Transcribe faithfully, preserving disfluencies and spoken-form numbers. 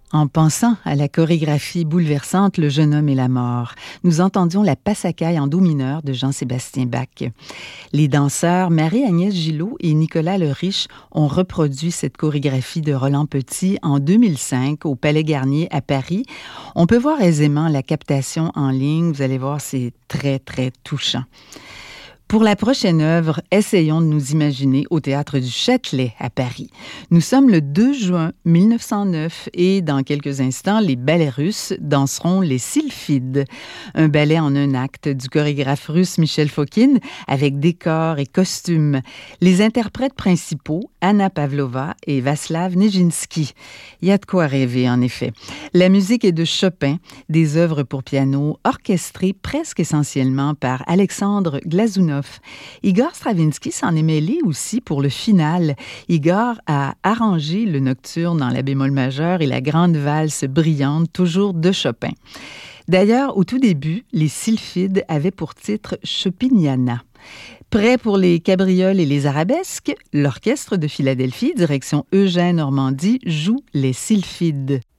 En pensant à la chorégraphie bouleversante Le jeune homme et la mort, nous entendions la Passacaille en do mineur de Jean-Sébastien Bach. Les danseurs Marie-Agnès Gillot et Nicolas Le Riche ont reproduit cette chorégraphie de Roland Petit en deux mille cinq au Palais Garnier à Paris. On peut voir aisément la captation en ligne. Vous allez voir, c'est très, très touchant. Pour la prochaine œuvre, essayons de nous imaginer au Théâtre du Châtelet à Paris. Nous sommes le deux juin mille neuf cent neuf et dans quelques instants, les ballets russes danseront les Sylphides, un ballet en un acte du chorégraphe russe Michel Fokin avec décors et costumes. Les interprètes principaux, Anna Pavlova et Vaslav Nijinsky. Il y a de quoi rêver en effet. La musique est de Chopin, des œuvres pour piano orchestrées presque essentiellement par Alexandre Glazunov. Igor Stravinsky s'en est mêlé aussi pour le final. Igor a arrangé le nocturne en la bémol majeur et la grande valse brillante, toujours de Chopin. D'ailleurs, au tout début, les Sylphides avaient pour titre Chopiniana. Prêt pour les cabrioles et les arabesques, l'Orchestre de Philadelphie, direction Eugène Normandie, joue les Sylphides.